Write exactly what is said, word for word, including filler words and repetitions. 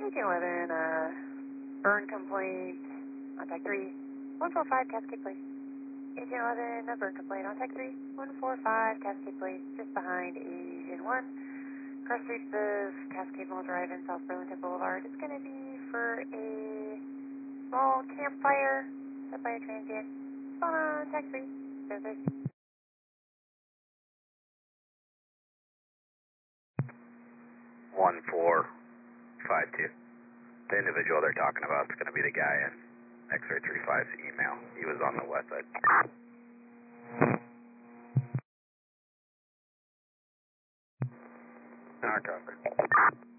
eighteen eleven, uh, burn complaint on tag three, one four five, Cascade Place. eighteen eleven, a burn complaint on tag three, one four five, Cascade Place, just behind Asian one. Cross streets of Cascade Mall Drive in South Burlington Boulevard. It's going to be for a small campfire set by a transient. It's on tag three, seven thirty. one four five two. The individual they're talking about is going to be the guy in X-ray thirty-five's email. He was on the west side. Our copy.